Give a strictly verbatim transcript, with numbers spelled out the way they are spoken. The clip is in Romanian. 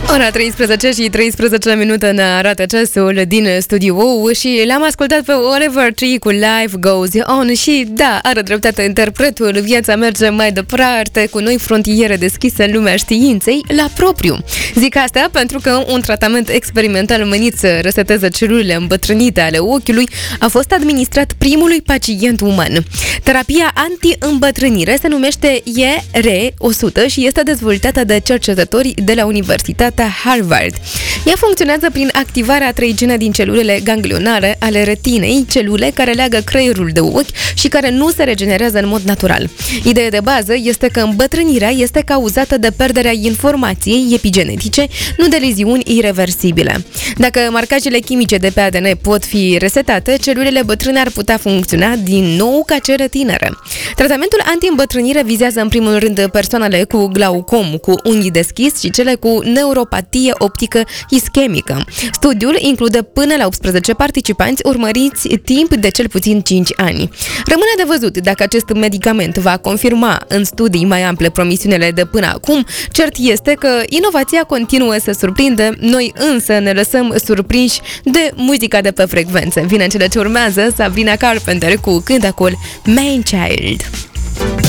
Ora treisprezece și treisprezece minute ne arată ceasul din studio și l-am ascultat pe Oliver Tree cu Life Goes On și da, are dreptate interpretul, viața merge mai departe cu noi frontiere deschise în lumea științei la propriu. Zic asta pentru că un tratament experimental menit să reseteze celulele îmbătrânite ale ochiului a fost administrat primului pacient uman. Terapia anti-îmbătrânire se numește E R o sută și este dezvoltată de cercetători de la Universitatea Harvard. Ea funcționează prin activarea trei gene din celulele ganglionare ale retinei, celule care leagă creierul de ochi și care nu se regenerează în mod natural. Ideea de bază este că îmbătrânirea este cauzată de pierderea informației epigenetice, nu de leziuni ireversibile. Dacă marcajele chimice de pe A D N pot fi resetate, celulele bătrâne ar putea funcționa din nou ca cele tinere. Tratamentul anti-îmbătrânire vizează în primul rând persoanele cu glaucom, cu unghi deschis și cele cu neuropatie optică ischemică. Studiul include până la optsprezece participanți urmăriți timp de cel puțin cinci ani. Rămâne de văzut dacă acest medicament va confirma în studii mai ample promisiunile de până acum. Cert este că inovația continuă să surprinde, noi însă ne lăsăm surprinși de muzica de pe frecvențe. Vine cele ce urmează, Sabrina Carpenter cu cântecul Man Child.